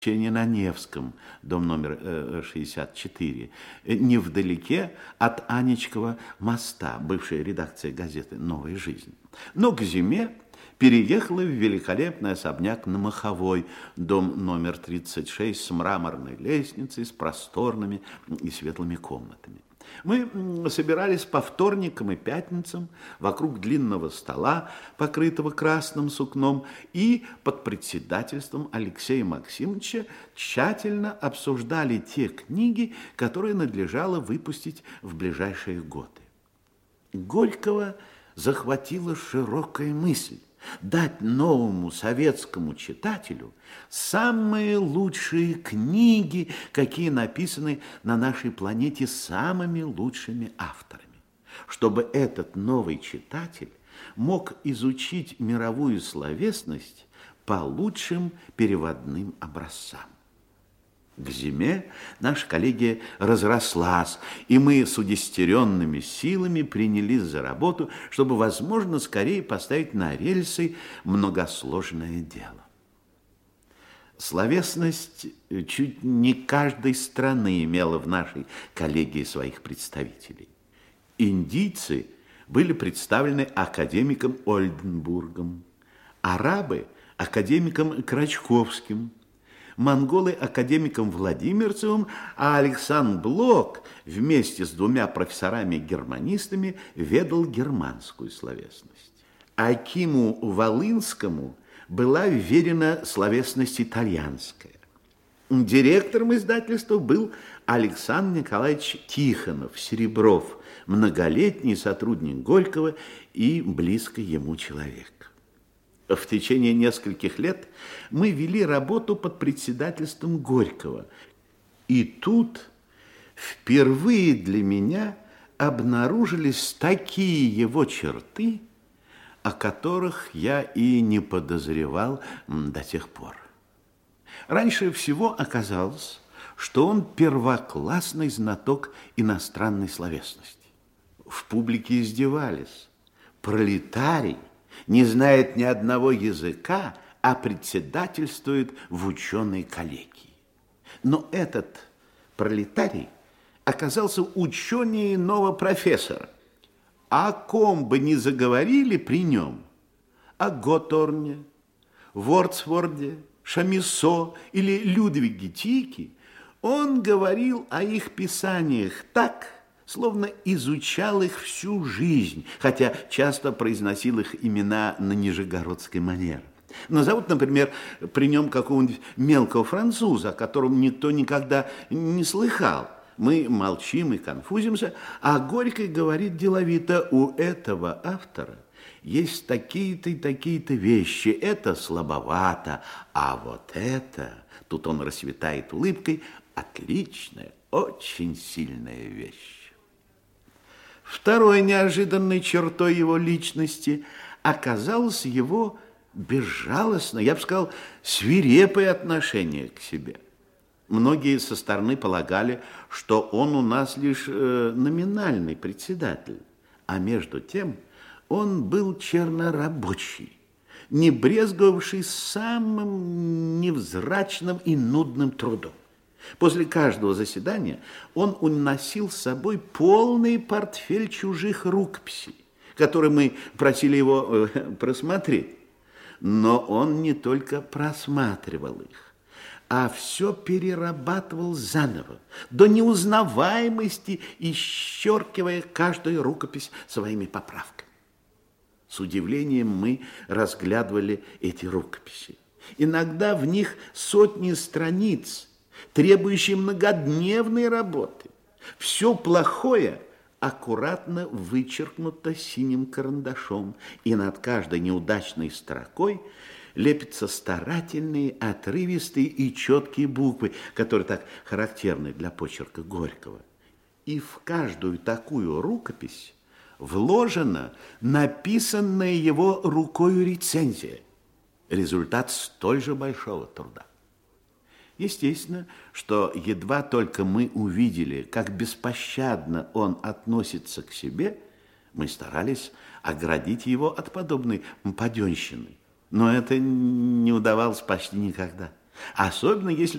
на Невском, дом номер 64, невдалеке от Анечкова моста, бывшая редакция газеты «Новая жизнь». Но к зиме переехала в великолепный особняк на Маховой, дом номер 36, с мраморной лестницей, с просторными и светлыми комнатами. Мы собирались по вторникам и пятницам вокруг длинного стола, покрытого красным сукном, и под председательством Алексея Максимовича тщательно обсуждали те книги, которые надлежало выпустить в ближайшие годы. Горького захватила широкая мысль дать новому советскому читателю самые лучшие книги, какие написаны на нашей планете самыми лучшими авторами, чтобы этот новый читатель мог изучить мировую словесность по лучшим переводным образцам. К зиме наша коллегия разрослась, и мы с удестеренными силами принялись за работу, чтобы, возможно, скорее поставить на рельсы многосложное дело. Словесность чуть не каждой страны имела в нашей коллегии своих представителей. Индийцы были представлены академиком Ольденбургом, арабы – академиком Крачковским, монголы академиком Владимирцевым, а Александр Блок вместе с двумя профессорами-германистами ведал германскую словесность. Акиму Волынскому была вверена словесность итальянская. Директором издательства был Александр Николаевич Тихонов, Серебров, многолетний сотрудник Горького и близкий ему человек. В течение нескольких лет мы вели работу под председательством Горького. И тут впервые для меня обнаружились такие его черты, о которых я и не подозревал до тех пор. Раньше всего оказалось, что он первоклассный знаток иностранной словесности. В публике издевались. Пролетарий не знает ни одного языка, а председательствует в ученой коллегии. Но этот пролетарий оказался ученее иного профессора. О ком бы ни заговорили при нем, о Готорне, Вордсворде, Шамиссо или Людвиге Тике, он говорил о их писаниях так, словно изучал их всю жизнь, хотя часто произносил их имена на нижегородской манере. Назовут, например, при нем какого-нибудь мелкого француза, о котором никто никогда не слыхал. Мы молчим и конфузимся, а Горький говорит деловито: у этого автора есть такие-то и такие-то вещи, это слабовато, а вот это, тут он расцветает улыбкой, отличная, очень сильная вещь. Второй неожиданной чертой его личности оказалось его безжалостное, я бы сказал, свирепое отношение к себе. Многие со стороны полагали, что он у нас лишь номинальный председатель, а между тем он был чернорабочий, не брезговавший самым невзрачным и нудным трудом. После каждого заседания он уносил с собой полный портфель чужих рукописей, которые мы просили его просмотреть. Но он не только просматривал их, а все перерабатывал заново, до неузнаваемости, исчеркивая каждую рукопись своими поправками. С удивлением мы разглядывали эти рукописи. Иногда в них сотни страниц, требующие многодневной работы. Все плохое аккуратно вычеркнуто синим карандашом, и над каждой неудачной строкой лепятся старательные, отрывистые и четкие буквы, которые так характерны для почерка Горького. И в каждую такую рукопись вложена написанная его рукою рецензия, результат столь же большого труда. Естественно, что едва только мы увидели, как беспощадно он относится к себе, мы старались оградить его от подобной паденщины. Но это не удавалось почти никогда. Особенно если